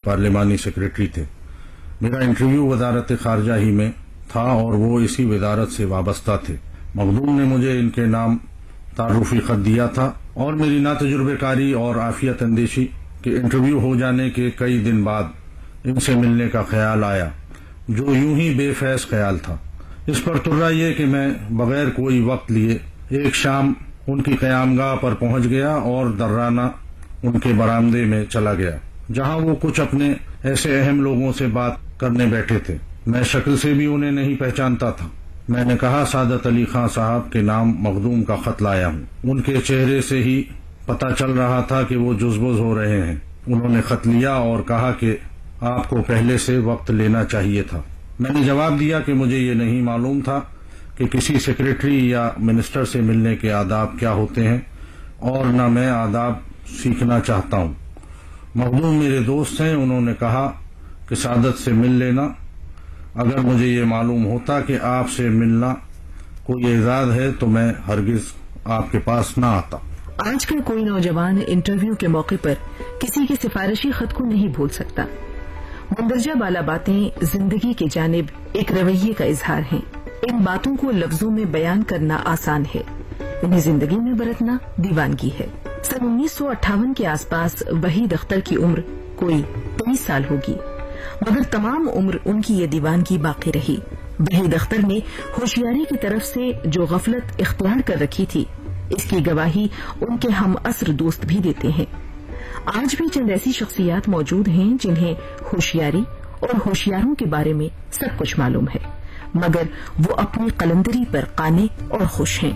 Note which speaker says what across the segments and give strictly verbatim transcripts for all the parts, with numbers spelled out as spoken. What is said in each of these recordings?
Speaker 1: पार्लिमानी secretary थे। मेरा interview वजारत खारजा ही में था और वो इसी वजारत से वाबस्ता थे। मखदूम ने मुझे इनके नाम तारुफी खत दिया था और मेरी नातजुर्बेकारी और आफियत अंदेशी के इंटरव्यू हो जाने के कई दिन बाद इनसे मिलने का ख्याल आया, जो यूं ही बेफैज ख्याल था। इस पर तुर्रा ये कि मैं बगैर कोई वक्त लिए एक शाम उनकी क़यामगाह पर पहुंच गया और दर्राना उनके बरामदे में चला गया, जहां वो कुछ अपने ऐसे अहम लोगों से बात करने बैठे थे। मैं शक्ल से भी उन्हें नहीं पहचानता था। मैंने कहा, सादत अली खां साहब के नाम मखदूम का खत लाया हूं। उनके चेहरे से ही पता चल रहा था कि वो जुज़बुज़ हो रहे हैं। उन्होंने खत लिया और कहा कि आपको पहले से वक्त लेना चाहिए था। मैंने जवाब दिया कि मुझे ये नहीं मालूम था कि किसी सेक्रेटरी या मिनिस्टर से मिलने के आदाब क्या होते हैं और न मैं आदाब सीखना चाहता हूं। मखदूम मेरे दोस्त हैं। उन्होंने कहा कि सादत से मिल लेना। अगर मुझे ये मालूम होता कि आपसे मिलना कोई एजाज है तो मैं हरगिज आपके पास न आता।
Speaker 2: आजकल कोई नौजवान इंटरव्यू के मौके पर किसी के सिफारिशी खत को नहीं भूल सकता। मंदरजा बाला बातें जिंदगी की जानिब एक रवैये का इजहार हैं। इन बातों को लफ्जों में बयान करना आसान है, उन्हें जिंदगी में बरतना दीवानगी है। सन उन्नीस सौ अट्ठावन के आसपास वहीद अख्तर की उम्र कोई तेईस साल होगी, मगर तमाम उम्र उनकी ये दीवानगी बाकी रही। वहीद अख्तर ने होशियारी की तरफ से जो गफलत इख्तियार कर रखी थी, इसकी गवाही उनके हम असर दोस्त भी देते हैं। आज भी चंद ऐसी शख्सियात मौजूद हैं जिन्हें होशियारी और होशियारों के बारे में सब कुछ मालूम है, मगर वो अपनी कलंदरी पर काने और खुश हैं।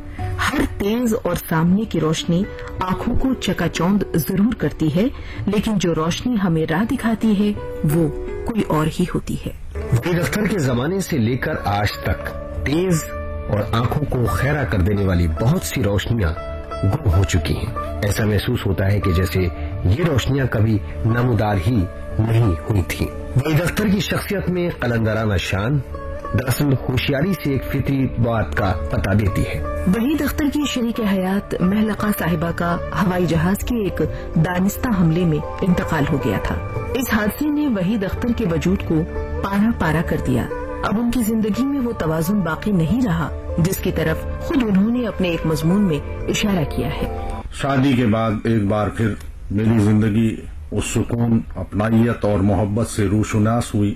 Speaker 2: हर तेज और सामने की रोशनी आंखों को चकाचौंध जरूर करती है, लेकिन जो रोशनी हमें राह दिखाती है वो कोई और ही होती है।
Speaker 3: वहीद अख्तर के जमाने से लेकर आज तक तेज और आंखों को खैरा कर देने वाली बहुत सी रोशनियां गुम हो चुकी हैं। ऐसा महसूस होता है कि जैसे ये रोशनियां कभी नमूदार ही नहीं हुई थी। वहीद अख्तर की शख्सियत में कलंदराना शान दरअसल होशियारी से एक फितरी बात का पता देती है।
Speaker 2: वहीद अख्तर की शरीक हयात महलका साहिबा का हवाई जहाज के एक दानिस्ता हमले में इंतकाल हो गया था। इस हादसे ने वहीद अख्तर के वजूद को पारा पारा कर दिया। अब उनकी जिंदगी में वो तवाजुन बाकी नहीं रहा जिसकी तरफ खुद उन्होंने अपने एक मजमून में इशारा किया है।
Speaker 1: शादी के बाद एक बार फिर मेरी जिंदगी उस सुकून, अपनाइयत और मोहब्बत से रूशुनास हुई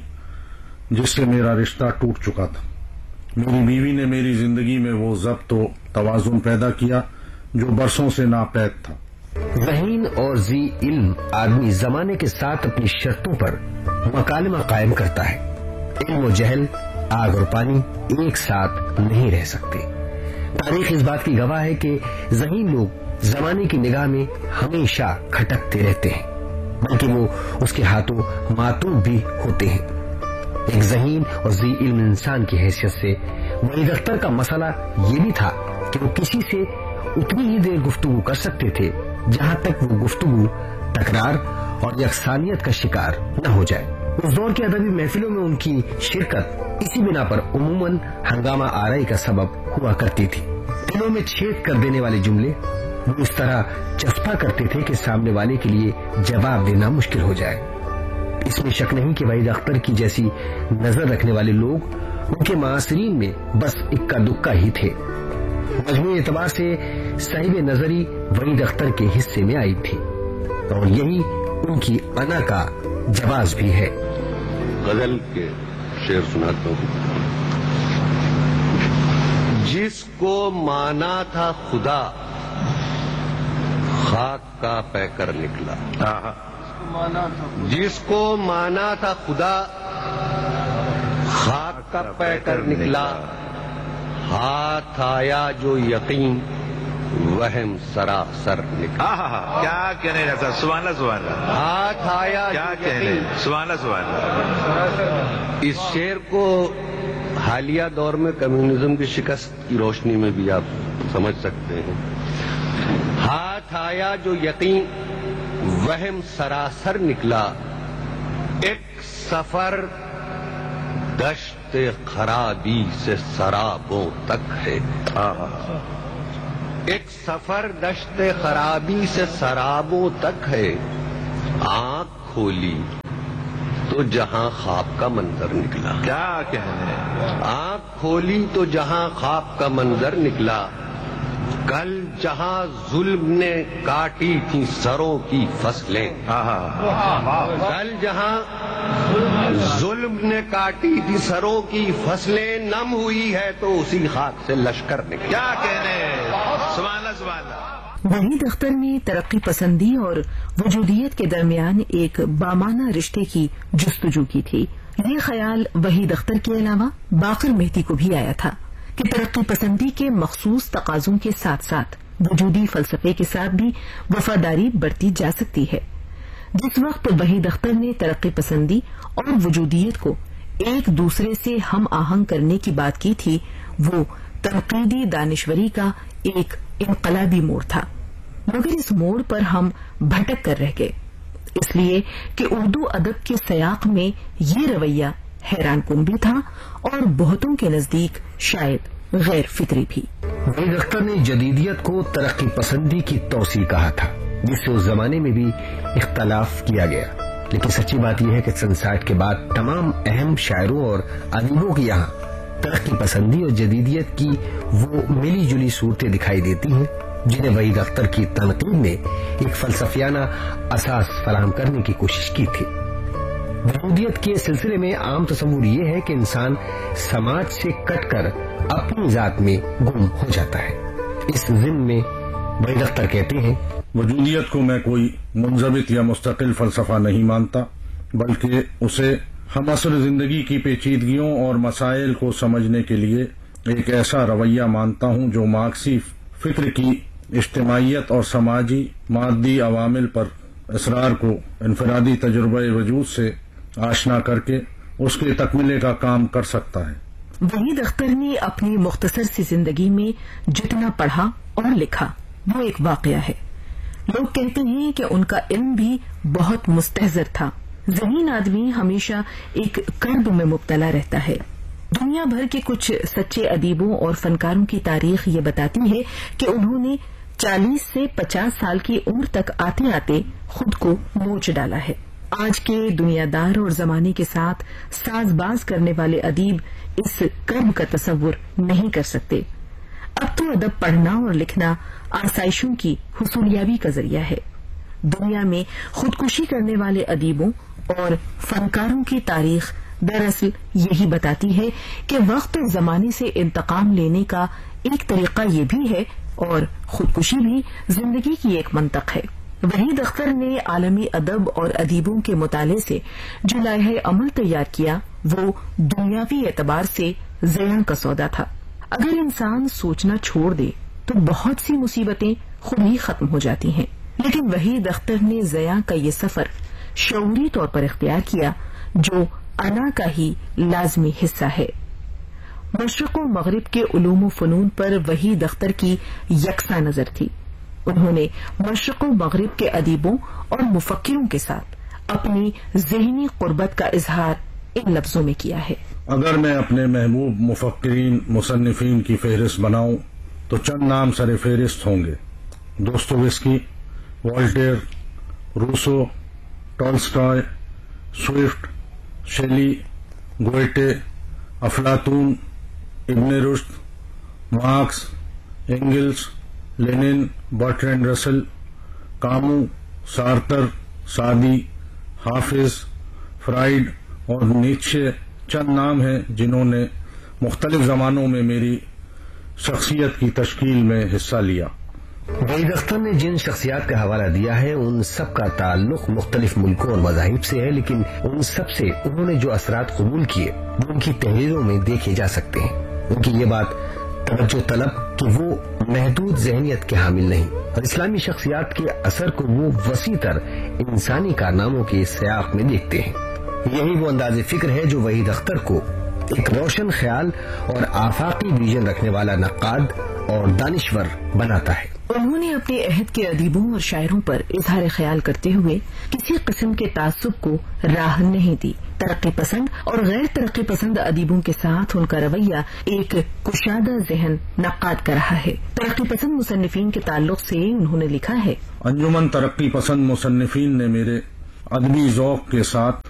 Speaker 1: जिससे मेरा रिश्ता टूट चुका था। मेरी बीवी ने मेरी जिंदगी में वो ज़ब्त व तवाजुन पैदा किया जो बरसों से नापैद था।
Speaker 3: ज़हीन और जी इल्म आदमी जमाने के साथ अपनी शर्तों पर मकालमा कायम करता है। इल्म और जहल, आग और पानी एक साथ नहीं रह सकते। तारीख इस बात की गवाह है कि ज़हीन लोग जमाने की निगाह में हमेशा खटकते रहते हैं, बल्कि वो उसके हाथों मातूम भी होते हैं। एक ज़हीन और जी इल्म इंसान की हैसियत से वहीद अख्तर का मसला ये भी था कि वो किसी से उतनी ही देर गुफ्तगू कर सकते थे जहां तक वो गुफ्तगू तकरार और यकसानियत का शिकार न हो जाए। उस दौर की अदबी महफिलों में उनकी शिरकत इसी बिना पर उमूमन हंगामा आराई का सबब हुआ करती थी। दिलों में छेद कर देने वाले जुमले वो इस तरह चस्पा करते थे कि सामने वाले के लिए जवाब देना मुश्किल हो जाए। इसमें शक नहीं कि वहीद अख्तर की जैसी नजर रखने वाले लोग उनके मासरीन में बस इक्का दुक्का ही थे। मजमूई एतबार से साहिब नजरी वहीद अख्तर के हिस्से में आई थी और यही उनकी अना का जवाब भी है।
Speaker 4: गजल के शेर सुनाता हूँ। जिसको माना था खुदा खाक का पैकर निकला। जिसको माना था खुदा खाक का पैकर निकला। हाथ आया जो यकीन वहम सरासर निकला।
Speaker 5: क्या कहने लगा, सुभान अल्लाह सुभान अल्लाह।
Speaker 4: हाथ आया
Speaker 5: क्या कहने, सुभान अल्लाह सुभान अल्लाह।
Speaker 4: इस शेर को हालिया दौर में कम्युनिज्म की शिकस्त की रोशनी में भी आप समझ सकते हैं। हाथ आया जो यकीन वहम सरासर निकला। एक सफर दश्ते खराबी से शराबों तक है। एक सफर दश्ते खराबी से शराबों तक है। आंख खोली تو جہاں خواب کا منظر نکلا.
Speaker 5: کیا کہنے.
Speaker 4: آنکھ کھولی تو جہاں خواب کا منظر نکلا. کل جہاں ظلم نے کاٹی تھی سروں کی فصلیں. کل جہاں ظلم نے کاٹی تھی سروں کی فصلیں نم ہوئی ہے تو اسی خاک سے لشکر نکلا.
Speaker 5: کیا کہنے. سبحان اللہ سبحان اللہ.
Speaker 2: وحید اختر نے ترقی پسندی اور وجودیت کے درمیان ایک بامانہ رشتے کی جستجو کی تھی. یہ خیال وحید اختر کے علاوہ باقر مہدی کو بھی آیا تھا کہ ترقی پسندی کے مخصوص تقاضوں کے ساتھ ساتھ وجودی فلسفے کے ساتھ بھی وفاداری برتی جا سکتی ہے. جس وقت وحید اختر نے ترقی پسندی اور وجودیت کو ایک دوسرے سے ہم آہنگ کرنے کی بات کی تھی وہ تنقیدی دانشوری کا ایک انقلابی موڑ تھا. مگر اس موڑ پر ہم بھٹک کر رہ گئے اس لیے کہ اردو ادب کے سیاق میں یہ رویہ حیران کن بھی تھا اور بہتوں کے نزدیک شاید غیر فطری بھی.
Speaker 3: وحید اختر نے جدیدیت کو ترقی پسندی کی توسیع کہا تھا جس سے اس زمانے میں بھی اختلاف کیا گیا. لیکن سچی بات یہ ہے کہ سن ساٹھ کے بعد تمام اہم شاعروں اور ادیبوں کے یہاں ترقی پسندی اور جدیدیت کی وہ ملی جلی صورتیں دکھائی دیتی ہیں جنہیں وحید اختر کی تنقید نے ایک فلسفیانہ اساس فراہم کرنے کی کوشش کی تھی. وجودیت کے سلسلے میں عام تصور یہ ہے کہ انسان سماج سے کٹ کر اپنی ذات میں گم ہو جاتا ہے. اس ضمن میں وحید اختر کہتے ہیں
Speaker 1: وجودیت کو میں کوئی منضبط یا مستقل فلسفہ نہیں مانتا بلکہ اسے ہم عصر زندگی کی پیچیدگیوں اور مسائل کو سمجھنے کے لیے ایک ایسا رویہ مانتا ہوں جو مارکسی فکر کی اجتماعیت اور سماجی مادی عوامل پر اصرار کو انفرادی تجربہ وجود سے آشنا کر کے اس کے تکملے کا کام کر سکتا ہے.
Speaker 2: وحید اختر نے اپنی مختصر سی زندگی میں جتنا پڑھا اور لکھا وہ ایک واقعہ ہے. لوگ کہتے ہیں کہ ان کا علم بھی بہت مستحضر تھا. ذہین آدمی ہمیشہ ایک کرب میں مبتلا رہتا ہے. دنیا بھر کے کچھ سچے ادیبوں اور فنکاروں کی تاریخ یہ بتاتی ہے کہ انہوں نے چالیس سے پچاس سال کی عمر تک آتے آتے خود کو نوچ ڈالا ہے. آج کے دنیا دار اور زمانے کے ساتھ ساز باز کرنے والے ادیب اس کرب کا تصور نہیں کر سکتے. اب تو ادب پڑھنا اور لکھنا آسائشوں کی حصولیابی کا ذریعہ ہے. دنیا میں خودکشی کرنے والے ادیبوں اور فنکاروں کی تاریخ دراصل یہی بتاتی ہے کہ وقت اور زمانے سے انتقام لینے کا ایک طریقہ یہ بھی ہے اور خودکشی بھی زندگی کی ایک منطق ہے. وحید اختر نے عالمی ادب اور ادیبوں کے مطالعے سے جو لائحہ عمل تیار کیا وہ دنیاوی اعتبار سے زیاں کا سودا تھا. اگر انسان سوچنا چھوڑ دے تو بہت سی مصیبتیں خود ہی ختم ہو جاتی ہیں. لیکن وحید اختر نے زیاں کا یہ سفر شعوری طور پر اختیار کیا جو انا کا ہی لازمی حصہ ہے. مشرق و مغرب کے علوم و فنون پر وحید اختر کی یکساں نظر تھی. انہوں نے مشرق و مغرب کے ادیبوں اور مفکروں کے ساتھ اپنی ذہنی قربت کا اظہار ان لفظوں میں کیا ہے.
Speaker 1: اگر میں اپنے محبوب مفکرین مصنفین کی فہرست بناؤں تو چند نام سر فہرست ہوں گے. دوستویسکی، والٹیر، Rousseau, Tolstoy, Swift, Shelley, Goethe, افلاطون، ابن رشد، مارکس، اینگلز، لینن، برٹرینڈ رسل، کامو، سارتر، سادی، حافظ، فرائڈ اور نیچے چند نام ہیں جنہوں نے مختلف زمانوں میں میری شخصیت کی تشکیل میں حصہ لیا.
Speaker 3: وحید اختر نے جن شخصیات کا حوالہ دیا ہے ان سب کا تعلق مختلف ملکوں اور مذاہب سے ہے، لیکن ان سب سے انہوں نے جو اثرات قبول کیے وہ ان کی تحریروں میں دیکھے جا سکتے ہیں. ان کی یہ بات توجہ طلب کہ وہ محدود ذہنیت کے حامل نہیں اور اسلامی شخصیات کے اثر کو وہ وسیع تر انسانی کارناموں کے سیاق میں دیکھتے ہیں. یہی وہ انداز فکر ہے جو وحید اختر کو ایک روشن خیال اور آفاقی ویژن رکھنے والا نقاد اور دانشور بناتا ہے.
Speaker 2: انہوں نے اپنے عہد کے ادیبوں اور شاعروں پر اظہار خیال کرتے ہوئے کسی قسم کے تعصب کو راہ نہیں دی. ترقی پسند اور غیر ترقی پسند ادیبوں کے ساتھ ان کا رویہ ایک کشادہ ذہن نقاد کا رہا ہے. ترقی پسند مصنفین کے تعلق سے انہوں نے لکھا ہے
Speaker 1: انجمن ترقی پسند مصنفین نے میرے ادبی ذوق کے ساتھ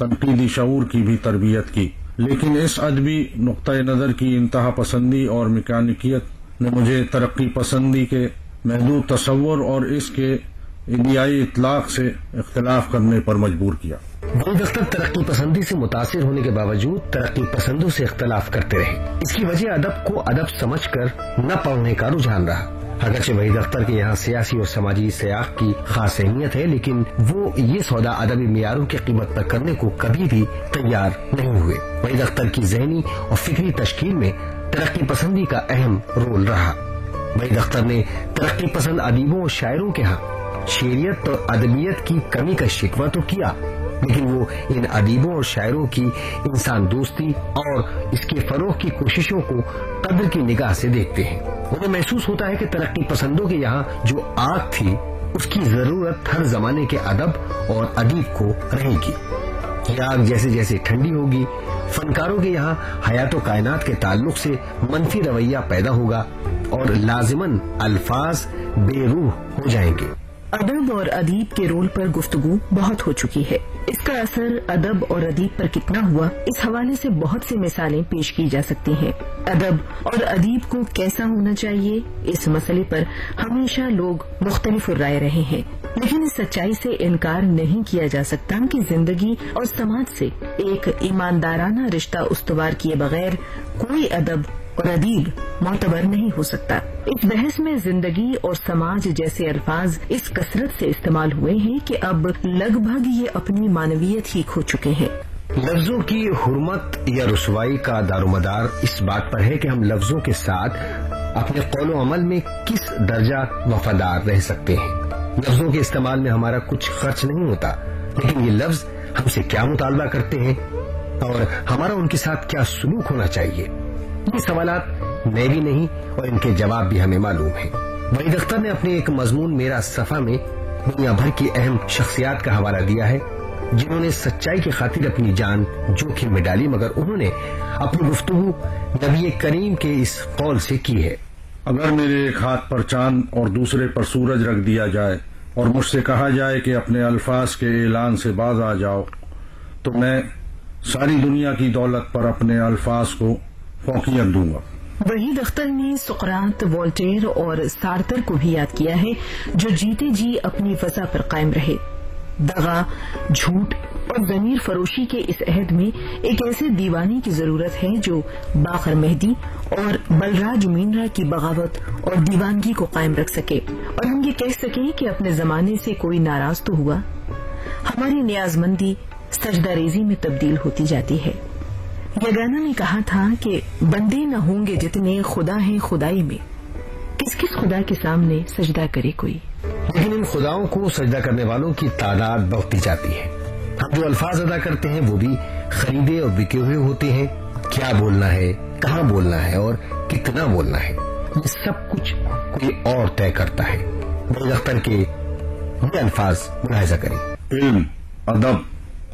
Speaker 1: तनकीदी शऊर की भी तरबियत की, लेकिन इस अदबी नुक्ता नज़र की इंतहा पसंदी और मैकेनिकियत ने मुझे तरक्की पसंदी के महदूद तसव्वुर और इसके इंडियाई इतलाक से इख्तिलाफ करने पर मजबूर किया।
Speaker 3: वहीद अख्तर तरक्की पसंदी से मुतासिर होने के बावजूद तरक्की पसंदों से इख्तिलाफ करते रहे। इसकी वजह अदब को अदब समझकर न पढ़ने का रुझान रहा। अगरचे वहीद अख्तर के यहाँ सियासी और समाजी सियाक की खास अहमियत है, लेकिन वो ये सौदा अदबी मियारों की कीमत पर करने को कभी भी तैयार नहीं हुए। वहीद अख्तर की जहनी और फिक्री तश्कील में तरक्की पसंदी का अहम रोल रहा। वहीद अख्तर ने तरक्की पसंद अदीबों और शायरों के यहाँ शेरियत और अदबियत की कमी का शिकवा तो किया, लेकिन वो इन अदीबों और शायरों की इंसान दोस्ती और इसके फरोग की कोशिशों को कद्र की निगाह से देखते हैं। उन्हें महसूस होता है कि तरक्की पसंदों के यहाँ जो आग थी उसकी जरूरत हर जमाने के अदब और अदीब को रहेगी। ये आग जैसे जैसे ठंडी होगी, फनकारों के यहाँ हयातो कायनात के ताल्लुक से मनफी रवैया पैदा होगा और लाजिमन अल्फाज बेरूह हो जाएंगे।
Speaker 2: अदब और अदीब के रोल पर गुफ्तगू बहुत हो चुकी है। इसका असर अदब और अदीब पर कितना हुआ, इस हवाले से बहुत सी मिसालें पेश की जा सकती हैं। अदब और अदीब को कैसा होना चाहिए, इस मसले पर हमेशा लोग मुख्तलिफ राय रहे हैं, लेकिन इस सच्चाई से इनकार नहीं किया जा सकता कि जिंदगी और समाज से एक ईमानदाराना रिश्ता उस्तवार किए बगैर कोई अदब और अदीब मोतबर नहीं हो सकता। इस बहस में जिंदगी और समाज जैसे अल्फाज इस कसरत से इस्तेमाल हुए हैं कि अब लगभग ये अपनी मानवियत ही खो चुके हैं।
Speaker 3: लफ्जों की हुर्मत या रुसवाई का दारोमदार इस बात पर है कि हम लफ्जों के साथ अपने कौलो अमल में किस दर्जा वफादार रह सकते हैं। लफ्जों के इस्तेमाल में हमारा कुछ खर्च नहीं होता, लेकिन ये लफ्ज हमसे क्या मुतालबा करते हैं और हमारा उनके साथ क्या सलूक होना चाहिए, ये सवालात मैं भी नहीं और इनके जवाब भी हमें मालूम है। वहीद अख्तर ने अपने एक मजमून मेरा सफा में दुनिया भर की अहम शख्सियात का हवाला दिया है जिन्होंने सच्चाई की खातिर अपनी जान जोखिम में डाली, मगर उन्होंने अपनी गुफ्तगू नबी करीम के इस कौल से की है।
Speaker 1: अगर मेरे एक हाथ पर चांद और दूसरे पर सूरज रख दिया जाए और मुझसे कहा जाए कि अपने अल्फाज के ऐलान से बाज आ जाओ, तो मैं सारी दुनिया की दौलत पर अपने अल्फाज को फौकियत दूंगा।
Speaker 2: वहीद अख्तर ने सुकरात, वोल्टेयर और सार्तर को भी याद किया है, जो जीते जी अपनी वज़ा पर कायम रहे। दगा, झूठ और ज़मीर फरोशी के इस अहद में एक ऐसे दीवानी की जरूरत है जो बाकर मेहदी और बलराज मीनरा की बगावत और दीवानगी को कायम रख सके और हम ये कह सकें कि अपने जमाने से कोई नाराज तो हुआ। हमारी न्याजमंदी सजदा रेजी में तब्दील होती जाती है। यगाना ने कहा था कि बंदे न होंगे जितने, खुदा हैं खुदाई में, किस किस खुदा के सामने सजदा करे कोई।
Speaker 3: लेकिन इन खुदाओं को सजदा करने वालों की तादाद बढ़ती जाती है। हम जो अल्फाज अदा करते हैं वो भी खरीदे और बिके हुए होते हैं। क्या बोलना है, कहाँ बोलना है और कितना बोलना है, ये सब कुछ कोई और तय करता है। वहीद अख्तर के ये अल्फाज मुलाहिजा करें।
Speaker 1: इल्म, अदब,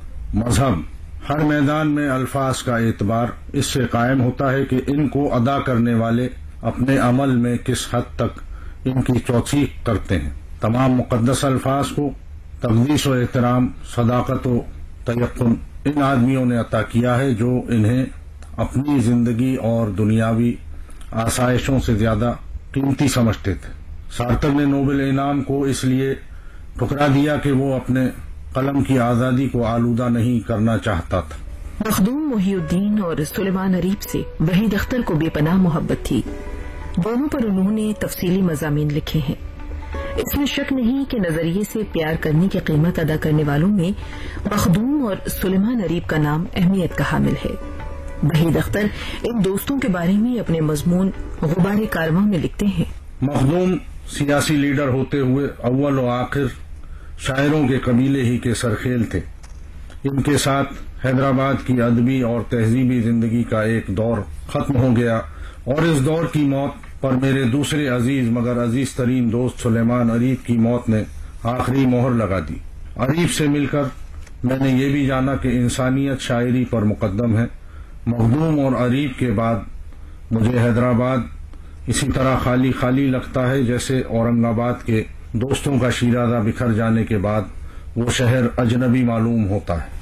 Speaker 1: मजहब, हर मैदान में अल्फाज का एतबार इससे कायम होता है कि इनको अदा करने वाले अपने अमल में किस हद तक इनकी तौसीक करते हैं। तमाम मुकद्दस अल्फाज को तक़दीस व एहतराम, सदाकत व तयक्कुन इन आदमियों ने अता किया है जो इन्हें अपनी जिंदगी और दुनियावी आसाइशों से ज्यादा कीमती समझते थे। सार्तर ने नोबेल इनाम को इसलिए ठुकरा दिया कि वो अपने कलम की आजादी को आलूदा नहीं करना चाहता था।
Speaker 2: मखदूम मोहिउद्दीन और सुलेमान अरीब से वहीद अख्तर को बेपनाह मोहब्बत थी। दोनों पर उन्होंने तफसीली मज़ामीन लिखे हैं। इसमें शक नहीं कि नजरिए से प्यार करने की कीमत अदा करने वालों में मखदूम और सुलेमान अरीब का नाम अहमियत का हामिल है। वहीद अख्तर इन दोस्तों के बारे में अपने मजमून गुबारे कारवां में लिखते हैं।
Speaker 1: मखदूम सियासी लीडर होते हुए अव्वल व आखिर शायरों के कबीले ही के सरखेल थे। इनके साथ हैदराबाद की अदबी और तहजीबी जिंदगी का एक दौर खत्म हो गया और इस दौर की मौत पर मेरे दूसरे अजीज मगर अजीज तरीन दोस्त सुलेमान अरीब की मौत ने आखिरी मोहर लगा दी। अरीब से मिलकर मैंने ये भी जाना कि इंसानियत शायरी पर मुकद्दम है। मखदूम और अरीब के बाद मुझे हैदराबाद इसी तरह खाली खाली लगता है जैसे औरंगाबाद के दोस्तों का शीराजा बिखर जाने के बाद वो शहर अजनबी मालूम होता है।